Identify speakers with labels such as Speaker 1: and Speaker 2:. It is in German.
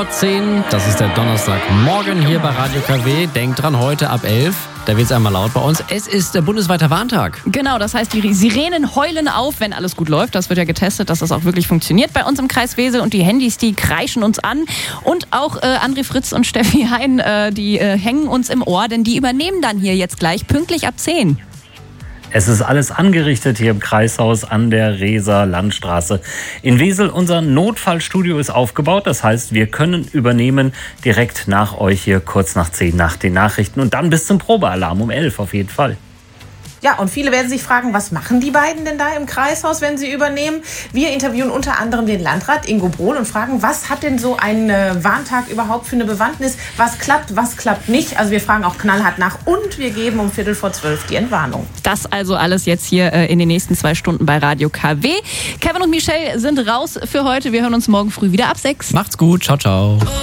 Speaker 1: 10, das ist der Donnerstagmorgen hier bei Radio KW. Denkt dran, heute ab 11, da wird es einmal laut bei uns. Es ist der bundesweiter Warntag.
Speaker 2: Genau, das heißt, die Sirenen heulen auf, wenn alles gut läuft. Das wird ja getestet, dass das auch wirklich funktioniert bei uns im Kreis Wesel. Und die Handys, die kreischen uns an. Und auch André Fritz und Steffi Hein, die hängen uns im Ohr, denn die übernehmen dann hier jetzt gleich pünktlich ab 10.
Speaker 3: Es ist alles angerichtet hier im Kreishaus an der Reser Landstraße in Wesel. Unser Notfallstudio ist aufgebaut. Das heißt, wir können übernehmen direkt nach euch hier kurz nach 10 nach den Nachrichten und dann bis zum Probealarm um 11 auf jeden Fall.
Speaker 4: Ja, und viele werden sich fragen, was machen die beiden denn da im Kreishaus, wenn sie übernehmen? Wir interviewen unter anderem den Landrat Ingo Brohl und fragen, was hat denn so ein Warntag überhaupt für eine Bewandtnis? Was klappt nicht? Also wir fragen auch knallhart nach und wir geben um 11:45 die Entwarnung.
Speaker 2: Das also alles jetzt hier in den nächsten 2 Stunden bei Radio KW. Kevin und Michelle sind raus für heute. Wir hören uns morgen früh wieder ab 6.
Speaker 1: Macht's gut, ciao, ciao.